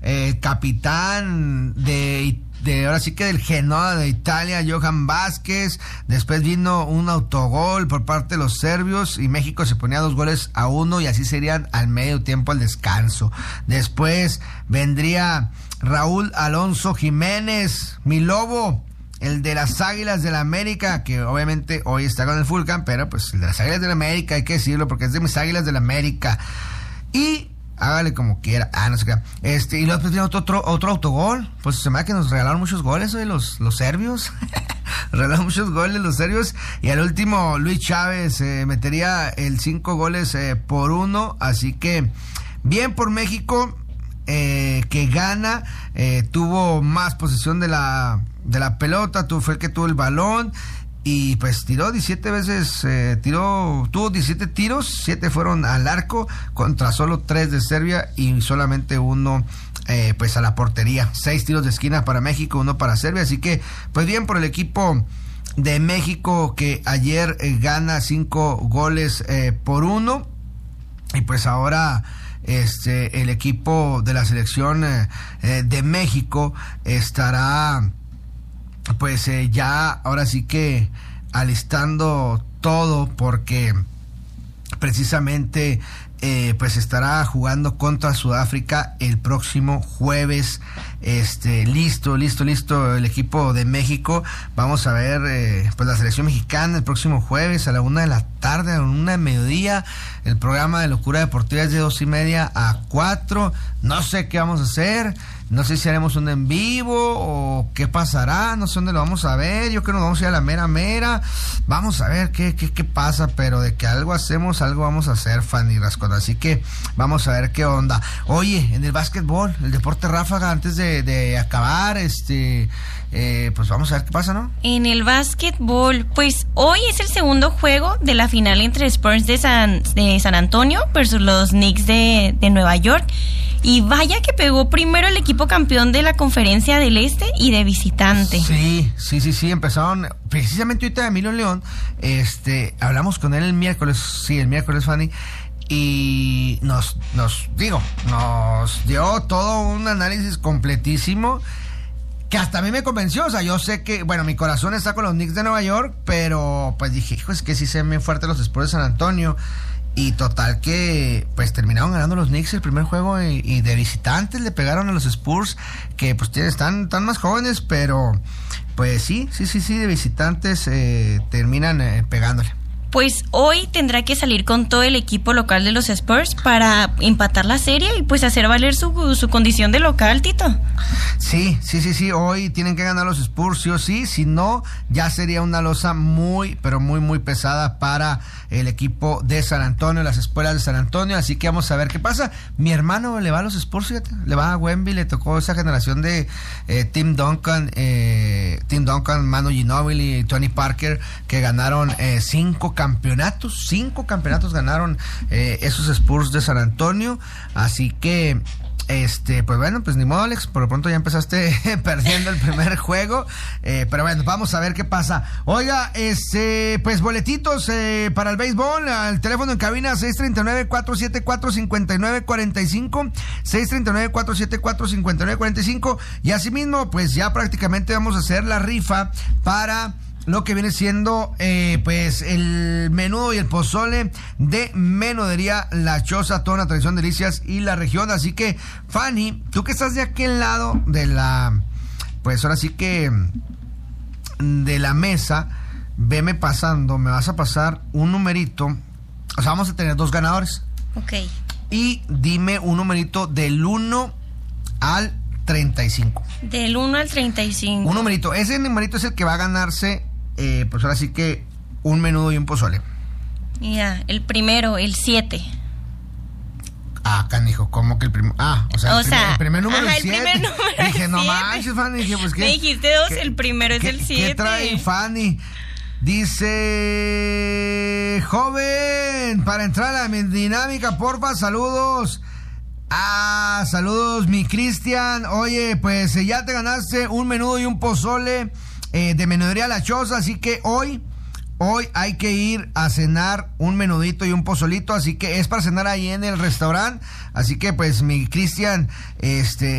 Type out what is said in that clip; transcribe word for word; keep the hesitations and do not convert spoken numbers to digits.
eh, capitán de de ahora sí que del Genoa de Italia, Johan Vázquez. Después vino un autogol por parte de los serbios y México se ponía dos goles a uno y así serían al medio tiempo al descanso. Después vendría Raúl Alonso Jiménez, mi lobo, el de las Águilas del América, que obviamente hoy está con el Fulham, pero pues el de las Águilas del América, hay que decirlo porque es de mis Águilas del América. Y hágale como quiera. Ah, no sé qué. Este, y luego pues, otro, otro, otro autogol. Pues se me da que nos regalaron muchos goles hoy los, los serbios. Regalaron muchos goles los serbios. Y al último, Luis Chávez eh, metería el cinco goles eh, por uno. Así que, bien por México, eh, que gana. Eh, tuvo más posesión de la, de la pelota. Tuvo, fue el que tuvo el balón. Y pues tiró diecisiete veces, eh, tiró, tuvo diecisiete tiros, siete fueron al arco contra solo tres de Serbia y solamente uno eh, pues a la portería. Seis tiros de esquina para México, uno para Serbia, así que pues bien por el equipo de México que ayer eh, gana cinco goles eh, por uno y pues ahora este el equipo de la selección eh, eh, de México estará pues eh, ya ahora sí que alistando todo porque precisamente eh, pues estará jugando contra Sudáfrica el próximo jueves. Este, listo, listo, listo el equipo de México. Vamos a ver eh, pues la selección mexicana el próximo jueves a la una de la tarde, a la una de mediodía. El programa de Locura Deportiva es de dos y media a cuatro. No sé qué vamos a hacer. No sé si haremos un en vivo o qué pasará, no sé dónde lo vamos a ver. Yo creo que nos vamos a ir a la mera mera. Vamos a ver qué, qué, qué pasa, pero de que algo hacemos, algo vamos a hacer, Fanny Rascón. Así que vamos a ver qué onda. Oye, en el básquetbol, el deporte ráfaga, antes de, de acabar, este, eh, pues vamos a ver qué pasa, ¿no? En el básquetbol, pues hoy es el segundo juego de la final entre Spurs de San, de San Antonio versus los Knicks de, de Nueva York. Y vaya que pegó primero el equipo campeón de la Conferencia del Este y de visitante. Sí, sí, sí, sí, empezaron precisamente ahorita de Emilio León, este, hablamos con él el miércoles, sí, el miércoles, Fanny, y nos, nos, digo, nos dio todo un análisis completísimo que hasta a mí me convenció. O sea, yo sé que, bueno, mi corazón está con los Knicks de Nueva York, pero pues dije, hijo, es que sí se ven bien fuertes los Spurs de San Antonio. Y total que pues terminaron ganando los Knicks el primer juego y, y de visitantes le pegaron a los Spurs que pues tienen, están, están más jóvenes, pero pues sí, sí, sí, sí, de visitantes eh, terminan eh, pegándole. Pues hoy tendrá que salir con todo el equipo local de los Spurs para empatar la serie y pues hacer valer su, su condición de local, Tito. Sí, sí, sí, sí, hoy tienen que ganar los Spurs, sí o sí, si no, ya sería una losa muy, pero muy, muy pesada para el equipo de San Antonio, las escuelas de San Antonio, así que vamos a ver qué pasa. Mi hermano le va a los Spurs, fíjate, le va a Wemby, le tocó esa generación de eh, Tim Duncan, eh, Tim Duncan, Manu Ginóbili y Tony Parker, que ganaron eh, cinco campeonatos, cinco campeonatos ganaron eh, esos Spurs de San Antonio, así que Este, pues bueno, pues ni modo, Alex, por lo pronto ya empezaste perdiendo el primer juego, eh, pero bueno, vamos a ver qué pasa. Oiga, este, pues boletitos eh, para el béisbol, al teléfono en cabina seis tres nueve, cuatro siete cuatro, cinco nueve cuatro cinco, seis tres nueve, cuatro siete cuatro, cinco nueve cuatro cinco, y asimismo, pues ya prácticamente vamos a hacer la rifa para lo que viene siendo eh, pues el menudo y el pozole de Menudería La Choza, toda una tradición, delicias y la región. Así que, Fanny, tú que estás de aquel lado de la, pues ahora sí que de la mesa, veme pasando, me vas a pasar un numerito. O sea, vamos a tener dos ganadores. Ok. Y dime un numerito del uno al treinta y cinco. Del uno al treinta y cinco. Un numerito. Ese numerito es el que va a ganarse, eh, pues ahora sí que un menudo y un pozole. Ya, el primero, el siete. Ah, canijo, ¿cómo que el primero? Ah, o sea, o el, sea primer, el primer número ajá, es el siete. primer número Dije, es no siete. manches, Fanny. Dije, pues, ¿qué? Me dijiste dos, ¿qué, el primero es qué, el siete. ¿Qué trae Fanny? Dice, joven, para entrar a la dinámica, porfa, saludos. Ah, saludos, mi Cristian. Oye, pues ya te ganaste un menudo y un pozole eh, de Menudería La Choza, así que hoy, hoy hay que ir a cenar un menudito y un pozolito, así que es para cenar ahí en el restaurante. Así que pues mi Cristian, este...